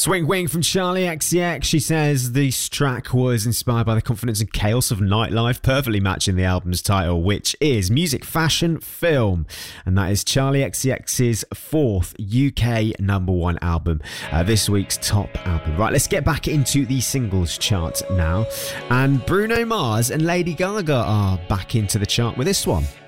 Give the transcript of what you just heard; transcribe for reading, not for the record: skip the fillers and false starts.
Swing Wing from Charlie XCX. She says this track was inspired by the confidence and chaos of nightlife, perfectly matching the album's title, which is Music, Fashion, Film. And that is Charlie XCX's fourth UK number one album, this week's top album. Right, let's get back into the singles chart now. And Bruno Mars and Lady Gaga are back into the chart with this one.